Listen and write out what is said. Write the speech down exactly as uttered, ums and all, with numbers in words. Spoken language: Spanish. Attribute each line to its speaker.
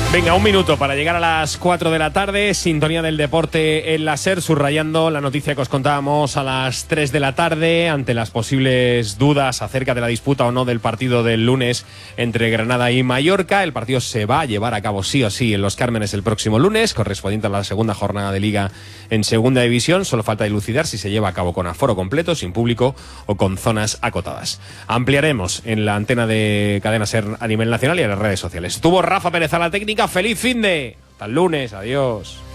Speaker 1: Venga, un minuto para llegar a las cuatro de la tarde, sintonía del deporte en la SER, subrayando la noticia que os contábamos a las tres de la tarde ante las posibles dudas acerca de la disputa o no del partido del lunes entre Granada y Mallorca. El partido se va a llevar a cabo sí o sí en Los Cármenes el próximo lunes, correspondiente a la segunda jornada de Liga en Segunda División. Solo falta dilucidar si se lleva a cabo con aforo completo, sin público o con zonas acotadas. Ampliaremos en la antena de Cadena SER a nivel nacional y en las redes sociales. Tuvo Rafa Pérez a la técnica. ¡Feliz finde! Hasta el lunes. Adiós.